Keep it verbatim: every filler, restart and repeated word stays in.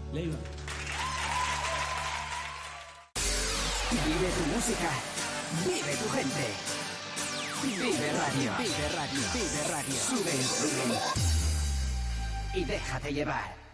Leiva. Vive tu música. Vive tu gente. Vive Radio. Vive Radio. Vive Radio. Sube el volumen. Y déjate llevar.